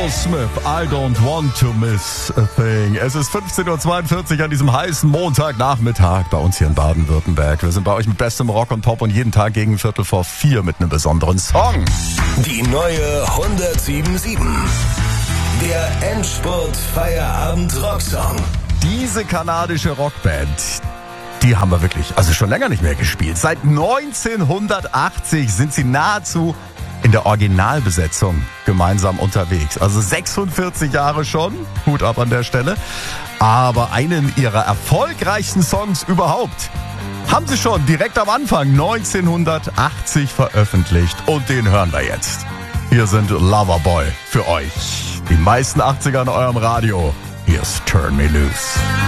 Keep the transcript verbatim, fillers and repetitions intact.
Aerosmith, I don't want to miss a thing. Es ist fünfzehn Uhr zweiundvierzig an diesem heißen Montagnachmittag bei uns hier in Baden-Württemberg. Wir sind bei euch mit bestem Rock und Pop und jeden Tag gegen Viertel vor vier mit einem besonderen Song. Die neue hundertsieben Komma sieben. Der Endspurt-Feierabend-Rocksong. Diese kanadische Rockband, die haben wir wirklich, also schon länger nicht mehr gespielt. Seit neunzehnhundertachtzig sind sie nahezu in der Originalbesetzung gemeinsam unterwegs. Also sechsundvierzig Jahre schon, Hut ab an der Stelle. Aber einen ihrer erfolgreichsten Songs überhaupt haben sie schon direkt am Anfang neunzehnhundertachtzig veröffentlicht. Und den hören wir jetzt. Hier sind Loverboy für euch. Die meisten achtziger in eurem Radio. Hier ist Turn Me Loose.